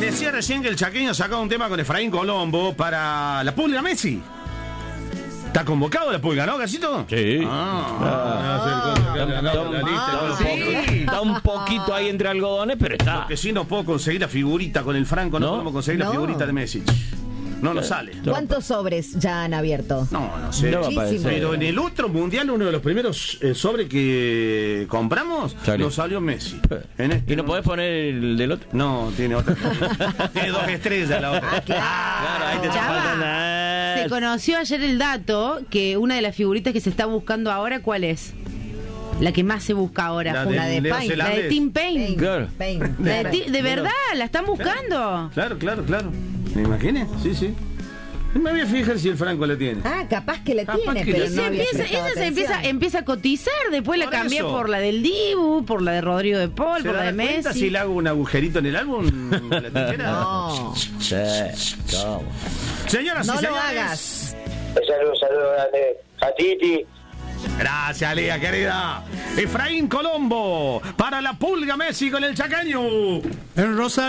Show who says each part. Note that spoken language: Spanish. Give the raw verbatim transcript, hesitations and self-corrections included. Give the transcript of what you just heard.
Speaker 1: decía recién que el chaqueño sacaba un tema con Efraín Colombo para la Pulga Messi. ¿Está convocado la Pulga, no, Gasito?
Speaker 2: Sí.
Speaker 1: Ah,
Speaker 2: Está un poquito ahí entre algodones, pero está.
Speaker 1: Porque si no puedo conseguir la figurita con el Franco, no,
Speaker 2: ¿No?
Speaker 1: podemos conseguir
Speaker 3: No.
Speaker 1: la figurita de Messi. No nos sale.
Speaker 3: ¿Cuántos sobres ya han abierto?
Speaker 1: No, no sé.
Speaker 2: No va a aparecer.
Speaker 1: Pero en el otro mundial, uno de los primeros eh, sobres que compramos,
Speaker 2: Salió.
Speaker 1: nos salió Messi. En este
Speaker 2: ¿Y no podés poner el del otro?
Speaker 1: No, tiene otra. Tiene dos estrellas la otra.
Speaker 3: Ah, claro.
Speaker 2: Claro, ahí te está
Speaker 4: Ya va.
Speaker 2: faltando. Ah,
Speaker 4: Se conoció ayer el dato que una de las figuritas que se está buscando ahora, ¿cuál es? La que más se busca ahora.
Speaker 1: La
Speaker 4: Ju-
Speaker 1: del
Speaker 3: La de Paint,
Speaker 4: la de
Speaker 1: neozelandés.
Speaker 4: Tim Payne.
Speaker 2: Claro.
Speaker 3: Paint.
Speaker 4: La de, Ti- de verdad, la están buscando.
Speaker 1: Claro, claro, claro. ¿Me imaginé? Sí, sí. Me voy a fijar si el Franco la tiene.
Speaker 3: Ah, capaz que la
Speaker 1: Capaz
Speaker 3: tiene,
Speaker 1: que
Speaker 3: pero
Speaker 1: la-
Speaker 4: Y
Speaker 3: no
Speaker 4: se
Speaker 3: había
Speaker 4: empieza,
Speaker 3: prestado
Speaker 4: esa se empieza,
Speaker 3: atención.
Speaker 4: empieza a cotizar, después la
Speaker 1: Por
Speaker 4: cambia
Speaker 1: eso.
Speaker 4: por la del Dibu, por la de Rodrigo de Paul,
Speaker 1: ¿Se
Speaker 4: por la de
Speaker 1: dará cuenta
Speaker 4: Messi.
Speaker 1: si le hago un agujerito en el álbum? ¿La tijera?
Speaker 3: No,
Speaker 2: Sí, ¿cómo?
Speaker 1: Señoras
Speaker 3: no
Speaker 1: y
Speaker 3: lo
Speaker 1: señores.
Speaker 3: hagas.
Speaker 5: Saludos, saludos grande a Titi.
Speaker 1: Gracias, Lía, querida. Efraín Colombo para la Pulga Messi con el chaqueño.
Speaker 6: En Rosario.